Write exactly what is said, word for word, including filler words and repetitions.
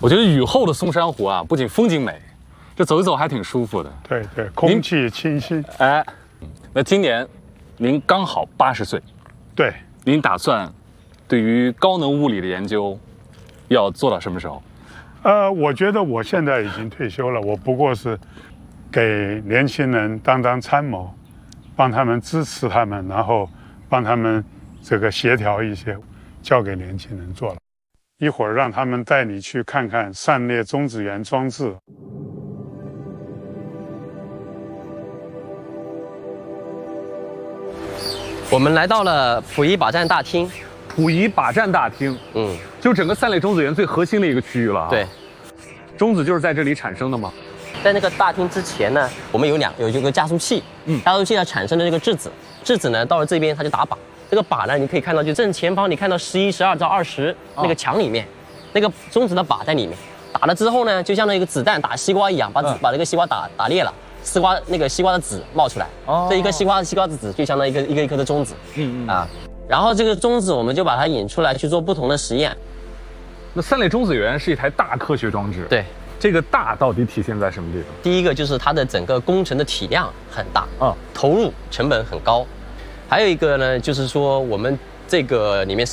我觉得雨后的松山湖啊，不仅风景美，这走一走还挺舒服的。 对对，空气清新。 哎，那今年您刚好八十岁， 对， 您打算对于高能物理的研究要做到什么时候？ 呃，我觉得我现在已经退休了，我不过是给年轻人当当参谋，帮他们支持他们，然后帮他们这个协调一些，交给年轻人做了。一会儿让他们带你去看看散裂中子源装置。 我们来到了溥仪靶站大厅。 溥仪靶站大厅， 嗯， 就整个散裂中子源最核心的一个区域了、啊。 对， 中子就是在这里产生的吗？ 在那个大厅之前呢，我们有两有一个加速器，嗯，加速器呢产生的这个质子，质子呢到了这边它就打靶。这个靶呢，你可以看到就正前方，你看到十一、十二到二十那个墙里面，那个中子的靶在里面。打了之后呢，就像那个子弹打西瓜一样，把、嗯、把这个西瓜打打裂了。西瓜那个西瓜的籽冒出来，哦，这一个西瓜西瓜的籽就相当于一个一个一颗的中子，嗯嗯啊，然后这个中子我们就把它引出来去做不同的实验。 那散裂中子源是一台大科学装置， 对， 这个大到底体现在什么地方？ 第一个就是它的整个工程的体量很大，啊，投入成本很高，还有一个呢就是说我们这个里面